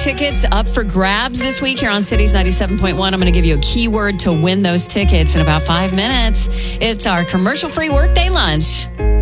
tickets up for grabs this week here on Cities 97.1. I'm going to give you a keyword to win those tickets in about 5 minutes. It's our commercial-free workday lunch.